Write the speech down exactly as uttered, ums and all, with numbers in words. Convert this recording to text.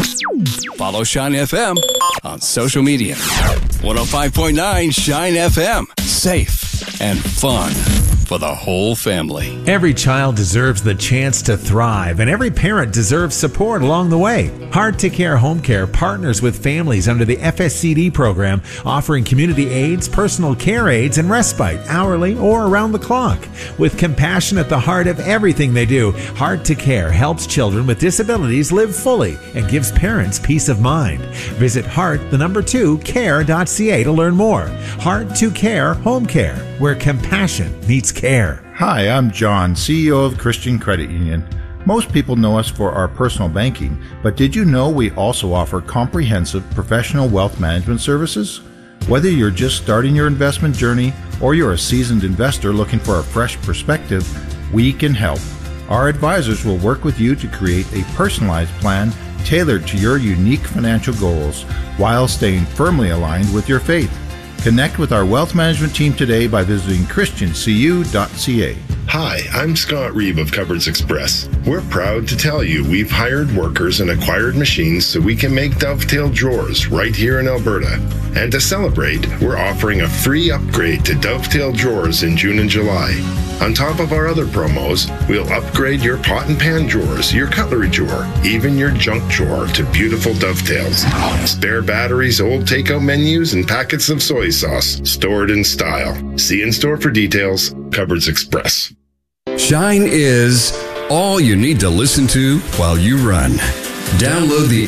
Follow Shine F M on social media. one oh five point nine Shine F M. Safe and fun for the whole family. Every child deserves the chance to thrive, and every parent deserves support along the way. Heart to Care Home Care partners with families under the F S C D program, offering community aids, personal care aids, and respite, hourly or around the clock. With compassion at the heart of everything they do, Heart to Care helps children with disabilities live fully and gives parents peace of mind. Visit heart, the number two, care dot c a to learn more. Heart to Care Home Care, where compassion meets care. Hi, I'm John, C E O of Christian Credit Union. Most people know us for our personal banking, but did you know we also offer comprehensive professional wealth management services? Whether you're just starting your investment journey or you're a seasoned investor looking for a fresh perspective, we can help. Our advisors will work with you to create a personalized plan tailored to your unique financial goals while staying firmly aligned with your faith. Connect with our wealth management team today by visiting christian c u dot c a. Hi, I'm Scott Reeve of Cupboards Express. We're proud to tell you we've hired workers and acquired machines so we can make Dovetail drawers right here in Alberta. And to celebrate, we're offering a free upgrade to Dovetail drawers in June and July. On top of our other promos, we'll upgrade your pot and pan drawers, your cutlery drawer, even your junk drawer to beautiful Dovetails. Spare batteries, old takeout menus, and packets of soy sauce stored in style. See in store for details. Cupboards Express. Shine is all you need to listen to while you run. Download the